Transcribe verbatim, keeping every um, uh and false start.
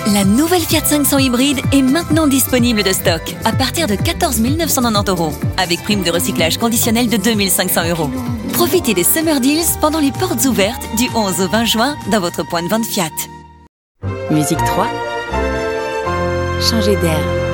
La nouvelle Fiat cinq cents hybride est maintenant disponible de stock à partir de quatorze mille neuf cent quatre-vingt-dix euros avec prime de recyclage conditionnelle de deux mille cinq cents euros. Profitez des Summer Deals pendant les portes ouvertes du onze au vingt juin dans votre point de vente Fiat. Musique trois. Changer d'air.